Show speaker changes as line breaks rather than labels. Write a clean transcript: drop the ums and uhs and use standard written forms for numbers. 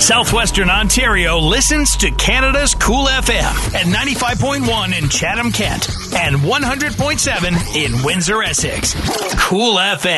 Southwestern Ontario listens to Canada's Cool FM at 95.1 in Chatham, Kent, and 100.7 in Windsor, Essex. Cool FM.